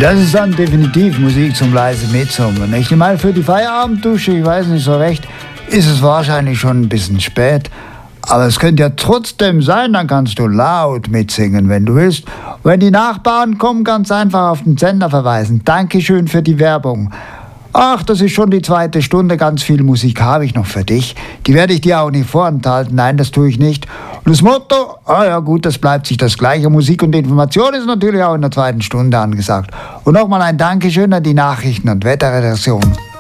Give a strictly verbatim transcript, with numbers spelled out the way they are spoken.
Das ist dann definitiv Musik zum leise Mitsummen. Ich meine, für die Feierabenddusche, ich weiß nicht so recht, ist es wahrscheinlich schon ein bisschen spät. Aber es könnte ja trotzdem sein, dann kannst du laut mitsingen, wenn du willst. Wenn die Nachbarn kommen, ganz einfach auf den Sender verweisen. Dankeschön für die Werbung. Ach, das ist schon die zweite Stunde, ganz viel Musik habe ich noch für dich. Die werde ich dir auch nicht vorenthalten, nein, das tue ich nicht. Und das Motto, ah ja gut, das bleibt sich das gleiche. Musik und Information ist natürlich auch in der zweiten Stunde angesagt. Und nochmal ein Dankeschön an die Nachrichten- und Wetterredaktion.